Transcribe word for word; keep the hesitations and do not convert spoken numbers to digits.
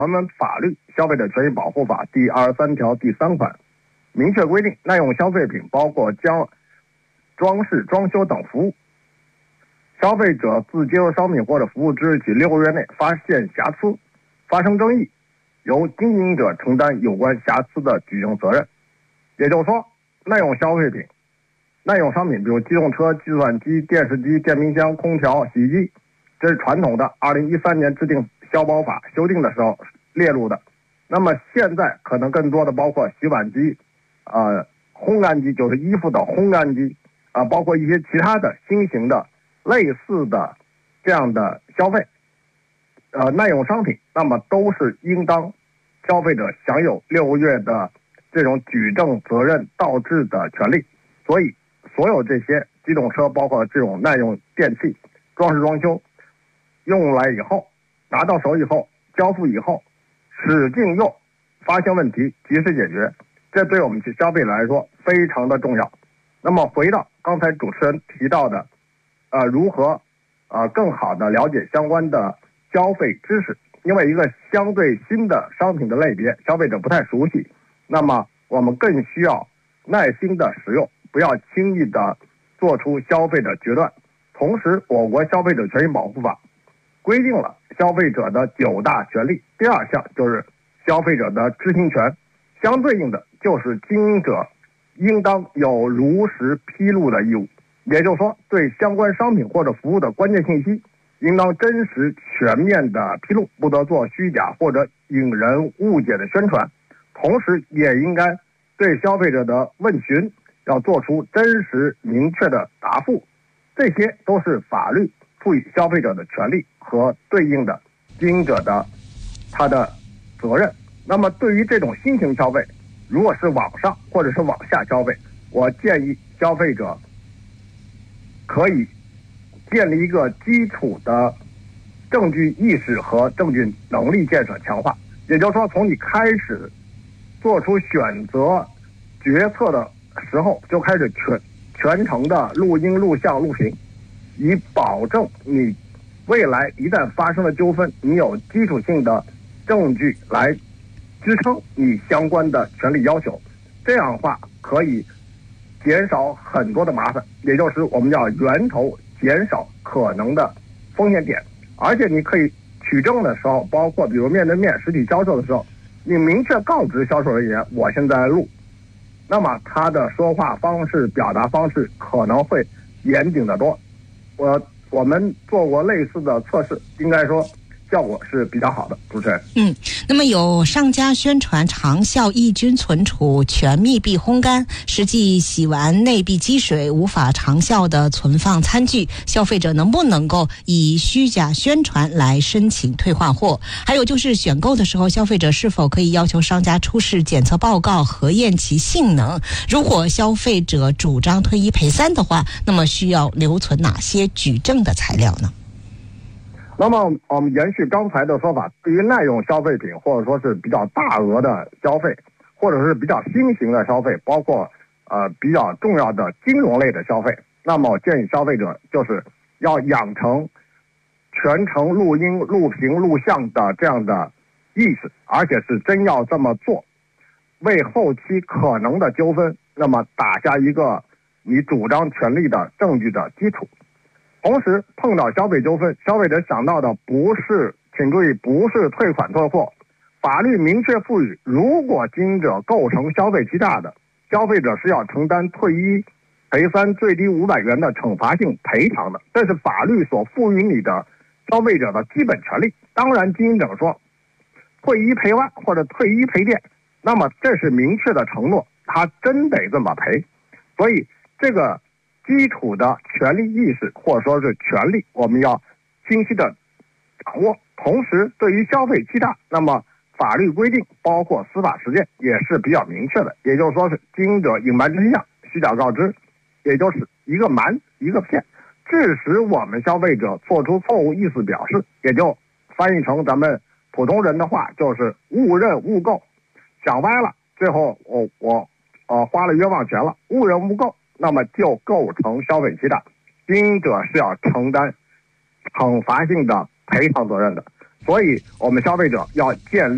我们法律《消费者权益保护法》第二十三条第三款明确规定，耐用消费品包括将装饰、装修等服务，消费者自接受商品或者服务之日起六个月内发现瑕疵、发生争议，由经营者承担有关瑕疵的举证责任。也就是说，耐用消费品、耐用商品，比如机动车、计算机、电视机、电冰箱、空调、洗衣机，这是传统的二零一三年制定消保法修订的时候列入的。那么现在可能更多的包括洗碗机、呃烘干机，就是衣服的烘干机啊、呃，包括一些其他的新型的类似的这样的消费呃耐用商品，那么都是应当消费者享有六个月的这种举证责任倒置的权利。所以所有这些机动车，包括这种耐用电器装饰装修用来以后，拿到手以后，交付以后使劲用，发现问题及时解决，这对我们消费者来说非常的重要。那么回到刚才主持人提到的呃，如何呃更好的了解相关的消费知识，因为一个相对新的商品的类别消费者不太熟悉，那么我们更需要耐心的使用，不要轻易的做出消费的决断。同时，我国消费者权益保护法规定了消费者的九大权利，第二项就是消费者的知情权，相对应的就是经营者应当有如实披露的义务。也就是说，对相关商品或者服务的关键信息应当真实全面的披露，不得做虚假或者引人误解的宣传。同时也应该对消费者的问询要做出真实明确的答复，这些都是法律赋予消费者的权利和对应的经营者的他的责任。那么对于这种新型消费，如果是网上或者是网下消费，我建议消费者可以建立一个基础的证据意识和证据能力建设强化。也就是说，从你开始做出选择决策的时候，就开始全全程的录音、录像、录屏，以保证你未来一旦发生了纠纷，你有基础性的证据来支撑你相关的权利要求。这样的话可以减少很多的麻烦，也就是我们叫源头减少可能的风险点。而且你可以取证的时候，包括比如面对面实体销售的时候，你明确告知销售人员我现在录，那么他的说话方式、表达方式可能会严谨得多。我我们做过类似的测试，应该说效果是比较好的。主持人， 嗯，那么有商家宣传长效抑菌存储全密闭烘干，实际洗完内壁积水无法长效的存放餐具，消费者能不能够以虚假宣传来申请退换货？还有就是选购的时候，消费者是否可以要求商家出示检测报告核验其性能？如果消费者主张退一赔三的话，那么需要留存哪些举证的材料呢？ 那么我们延续刚才的说法，对于耐用消费品或者说是比较大额的消费，或者是比较新型的消费，包括呃比较重要的金融类的消费，那么我建议消费者就是要养成全程录音、录屏、录像的这样的意识，而且是真要这么做，为后期可能的纠纷那么打下一个你主张权利的证据的基础。同时碰到消费纠纷，消费者想到的不是，请注意，不是退款退货。法律明确赋予，如果经营者构成消费欺诈的，消费者是要承担退一赔三最低五百元的惩罚性赔偿的，这是法律所赋予你的消费者的基本权利。当然经营者说退一赔万或者退一赔店，那么这是明确的承诺，他真得这么赔。所以这个基础的权利意识或者说是权利，我们要清晰的掌握。同时对于消费欺诈，那么法律规定包括司法实践也是比较明确的，也就是说是经营者隐瞒真相、虚假告知，也就是一个瞒一个骗，致使我们消费者做出错误意思表示，也就翻译成咱们普通人的话就是误认误购，想歪了，最后我我呃花了冤枉钱了，误认误购，那么就构成消费欺诈，经营者是要承担惩罚性的赔偿责任的。所以我们消费者要建立